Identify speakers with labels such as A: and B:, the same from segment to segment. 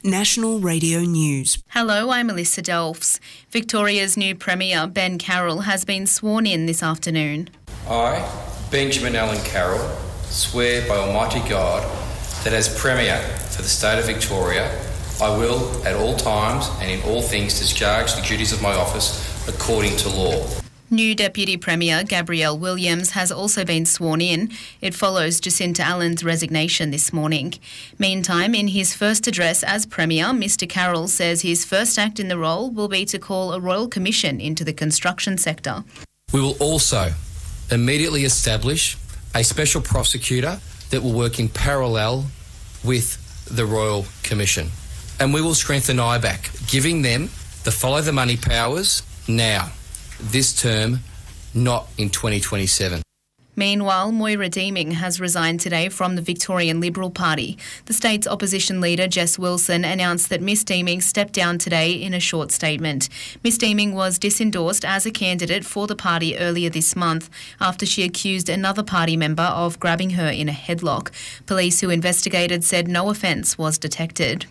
A: National Radio News.
B: Hello, I'm Melissa Delfs. Victoria's new Premier, Ben Carroll, has been sworn in this afternoon.
C: I, Benjamin Allen Carroll, swear by Almighty God that as Premier for the State of Victoria, I will, at all times and in all things, discharge the duties of my office according to law.
B: New Deputy Premier Gabrielle Williams has also been sworn in. It follows Jacinta Allen's resignation this morning. Meantime, in his first address as Premier, Mr Carroll says his first act in the role will be to call a royal commission into the construction sector.
C: We will also immediately establish a special prosecutor that will work in parallel with the Royal Commission. And we will strengthen IBAC, giving them the follow the money powers now. This term, not in 2027.
B: Meanwhile, Moira Deeming has resigned today from the Victorian Liberal Party. The state's opposition leader, Jess Wilson, announced that Miss Deeming stepped down today in a short statement. Miss Deeming was disendorsed as a candidate for the party earlier this month after she accused another party member of grabbing her in a headlock. Police who investigated said no offence was detected.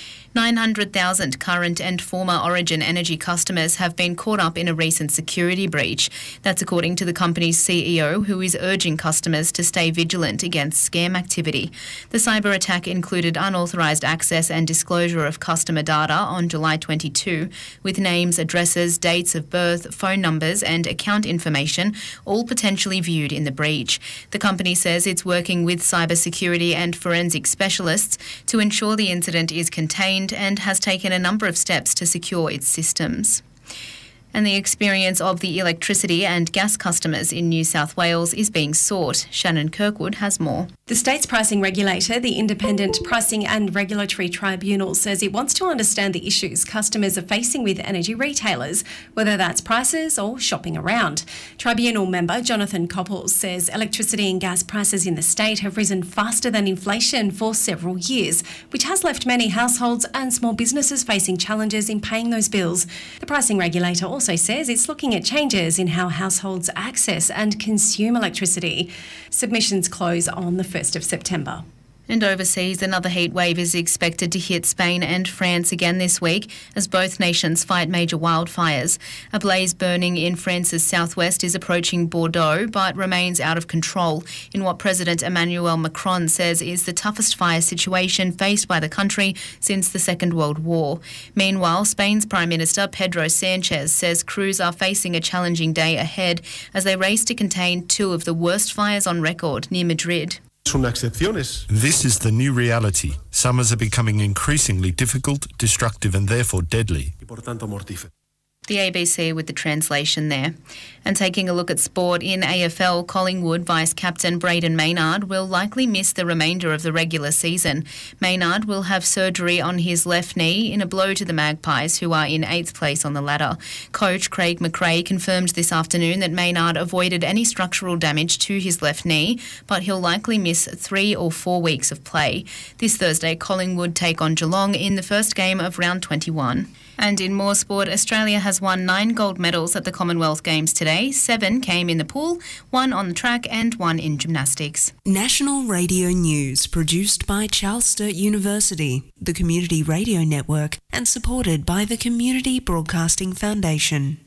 B: 900,000 current and former Origin Energy customers have been caught up in a recent security breach. That's according to the company's CEO, who is urging customers to stay vigilant against scam activity. The cyber attack included unauthorised access and disclosure of customer data on July 22, with names, addresses, dates of birth, phone numbers and account information all potentially viewed in the breach. The company says it's working with cybersecurity and forensic specialists to ensure the incident is contained and has taken a number of steps to secure its systems. And the experience of the electricity and gas customers in New South Wales is being sought. Shannon Kirkwood has more.
D: The state's pricing regulator, the Independent Pricing and Regulatory Tribunal, says it wants to understand the issues customers are facing with energy retailers, whether that's prices or shopping around. Tribunal member Jonathan Copples says electricity and gas prices in the state have risen faster than inflation for several years, which has left many households and small businesses facing challenges in paying those bills. The pricing regulator also says it's looking at changes in how households access and consume electricity. Submissions close on the 1st of September.
B: And overseas, another heat wave is expected to hit Spain and France again this week as both nations fight major wildfires. A blaze burning in France's southwest is approaching Bordeaux but remains out of control in what President Emmanuel Macron says is the toughest fire situation faced by the country since the Second World War. Meanwhile, Spain's Prime Minister Pedro Sanchez says crews are facing a challenging day ahead as they race to contain two of the worst fires on record near Madrid.
E: This is the new reality. Summers are becoming increasingly difficult, destructive and therefore deadly.
B: The ABC with the translation there. And taking a look at sport in AFL, Collingwood vice-captain Brayden Maynard will likely miss the remainder of the regular season. Maynard will have surgery on his left knee in a blow to the Magpies, who are in 8th place on the ladder. Coach Craig McRae confirmed this afternoon that Maynard avoided any structural damage to his left knee, but he'll likely miss 3 or 4 weeks of play. This Thursday, Collingwood take on Geelong in the first game of round 21. And in more sport, Australia has won 9 gold medals at the Commonwealth Games today. 7 came in the pool, 1 on the track and 1 in gymnastics.
A: National Radio News, produced by Charles Sturt University, the Community Radio Network, and supported by the Community Broadcasting Foundation.